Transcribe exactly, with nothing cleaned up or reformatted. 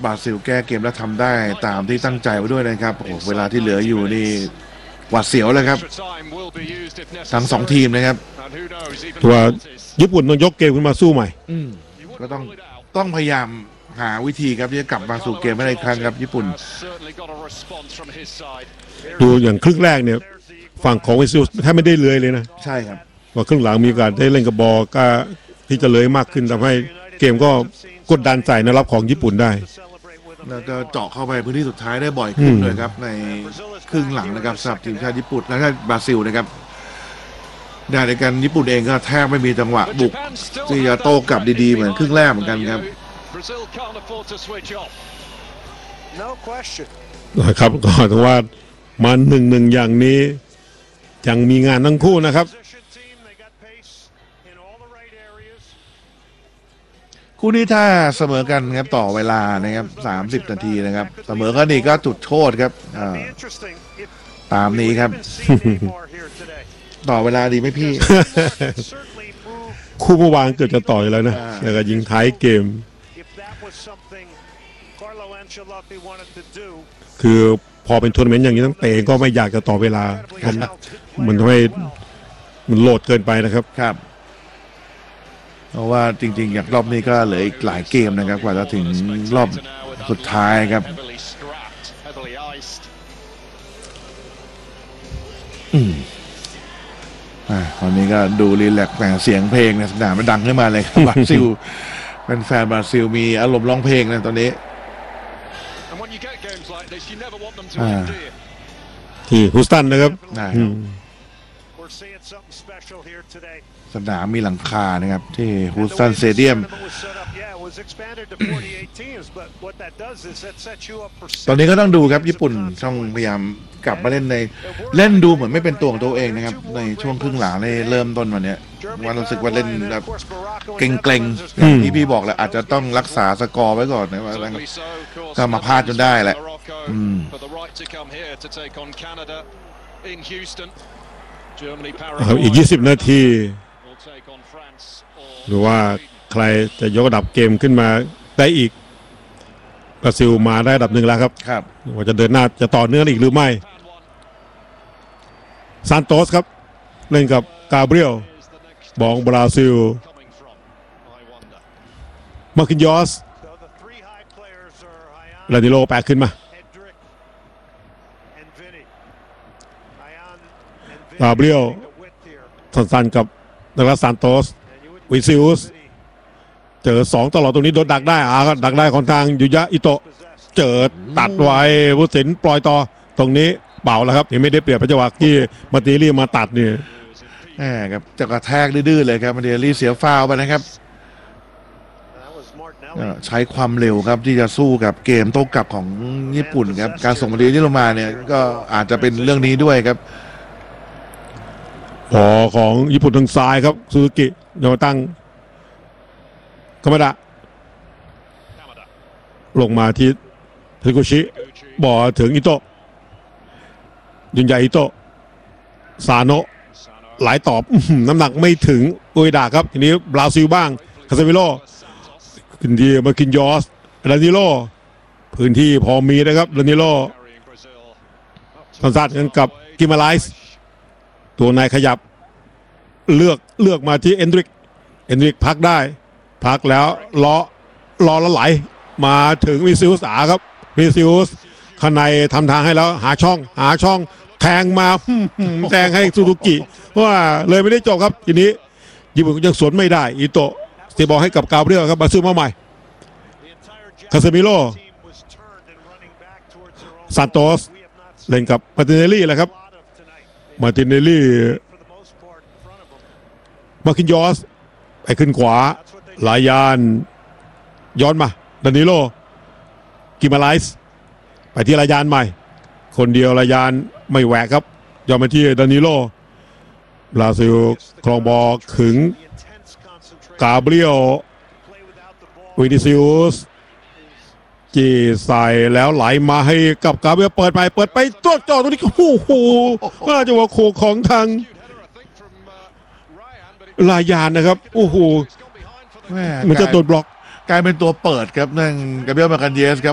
บราซิลแก้เกมแล้วทำได้ตามที่ตั้งใจไว้ด้วยนะครับโอ้เวลาที่เหลืออยู่นี่หวาดเสียวเลยครับทั้งสองทีมนะครับตัวญี่ปุ่นต้องยกเกมขึ้นมาสู้ใหม่ก็ต้องต้องพยายามหาวิธีครับที่จะกลับมาสู่เกมให้ได้อีกครั้งครับญี่ปุ่นดูอย่างครึ่งแรกเนี่ยฝั่งของอิซิลแทบไม่ได้เลยเลยนะใช่ครับว่าครึ่งหลังมีโอกาสได้เล่นกับบอลก็ที่จะเลยมากขึ้นทำให้เกมก็กดดันใส่แนวรับของญี่ปุ่นได้แล้วก็เจาะเข้าไปพื้นที่สุดท้ายได้บ่อยขึ้นเลยครับในครึ่งหลังนะครับสำหรับทีมชาติญี่ปุ่นและชาติบราซิลนะครับได้ในการญี่ปุ่นเองก็แทบไม่มีจังหวะบุกที่จะโต้กลับดีๆเหมือนครึ่งแรกเหมือนกันครับนะครับก็ถือว่ามาหนึ่งหนึ่งอย่างนี้ยังมีงานทั้งคู่นะครับคู่นี้ถ้าเสมอกันครับต่อเวลานะครับสามสิบนาทีนะครับเสมอกันนี่ก็จุดโทษครับตามนี้ครับต่อเวลาดีไหมพี่คู่เมื่อวานเกิดจะต่อยแล้วนะแต่ก็ยิงท้ายเกมคือพอเป็นทัวร์นาเมนต์อย่างนี้ตั้งเตะก็ไม่อยากจะต่อเวลามันทำให้มันโหลดเกินไปนะครับครับเพราะว่าจริงๆอย่างรอบนี้ก็เหลืออีกหลายเกมนะครับกว่าจะถึงรอบสุดท้ายครับอืมอ่าตอนนี้ก็ดูรีแลกซ์แต่เสียงเพลงในสนามมันดังขึ้นมาเลยครับบราซิลเป็นแฟนบราซิลมีอารมณ์ร้องเพลงนะตอนนี้ที่ฮูสตันนะครับสนามมีหลังคานะครับที่ฮูสตันสเตเดียมตอนนี้ก็ต้องดูครับญี่ปุ่นต้องพยายามกลับมาเล่นในเล่นดูเหมือนไม่เป็นตัวของตัวเองนะครับในช่วงครึ่งหลังในเริ่มต้นวันนี้วันรู้สึกว่าเล่นแบบเกรงๆอย่างที่พี่บอกแหละอาจจะต้องรักษาสกอร์ไว้ก่อนนะว่าก็มาพลาดจนได้แหละอืมอีกยี่สิบนาทีหรือว่าใครจะยกระดับเกมขึ้นมาได้อีกบราซิลมาได้ระดับหนึ่งแล้วครับครับว่าจะเดินหน้าจะต่อเนื่องอีกหรือไม่ซานโตสครับเล่นกับกาเบรียลบองบราซิลมาคินยอสลาดิโลแปะขึ้นมากาเบรียลสั้นๆกับนักรักซานโตสวิซิอุสเจอสองตลอดตรงนี้โดนดักได้อ่าดักได้ของทางยูยะอิโตะเจอตัดไว้ผู้สินปล่อยต่อตรงนี้เป่าแล้วครับยังไม่ได้เปรียบพระจังหวะที่มาติลี่มาตัดนี่แหมครับจะกระแทกดื้อๆเลยครับมาติลี่เสียฟาวไปนะครับใช้ความเร็วครับที่จะสู้กับเกมโต้กลับของญี่ปุ่นครับการส่งมาติลี่ลงมาเนี่ยก็อาจจะเป็นเรื่องนี้ด้วยครับพอของญี่ปุ่นทางซ้ายครับซูซูกิโยตั้งคามาดะลงมาที่เทกุชิบอลถึงอิโตะยุนยาอิโตะซาโนะหลายตอบน้ำหนักไม่ถึงอุยดาครับทีนี้บราซิลบ้างคาเซมิโลขึ้นที่มาคินยอสดานิโลพื้นที่พอมีนะครับดานิโลสั้นๆกันกับกิมาไลส์ตัวนายขยับเลือกเลือกมาที่เอนดริกเอนดริกพักได้พักแล้วล้อล้อแล้วไหลมาถึงวิซิอุสอาครับวิซิอุสข้างในทำทางให้แล้วหาช่องหาช่องแทงมาแทงให้ซูซูกิว่าเลยไม่ได้จบครับทีนี้ญี่ปุ่นยังสวนไม่ได้อิโตะเสียบอลให้กับกาเบรียลครับมาซื้อมาใหม่คาเซมิโลซานโตสเล่นกับมาติเนลลี่แหละครับมาติเนลลี่มาคินยอสไปขึ้นขวาลายานย้อนมาดานิโลกิมาไลส์ไปที่ลายานใหม่คนเดียวลายานไม่แหวกครับย้อนมาที่ดานิโลบราซิลครองบอลขึงกาเบรียลวินิซิอุสจีใส่แล้วไหลมาให้กับกาเบรียลเปิดไปเปิดไปตัวจ่อตรงนี้โอ้โหน่าจะว่าโคของทางลายานนะครับโอ้โหมันจะโดนบล็อกกลายเป็นตัวเปิดครับนั่งกาเบรียล มาร์กันเยสครับ